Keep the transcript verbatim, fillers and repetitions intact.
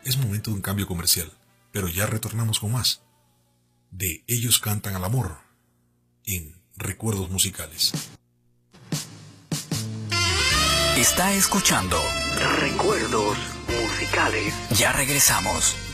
es momento de un cambio comercial, pero ya retornamos con más de Ellos Cantan al Amor en Recuerdos Musicales. Está escuchando Recuerdos Musicales. Ya regresamos.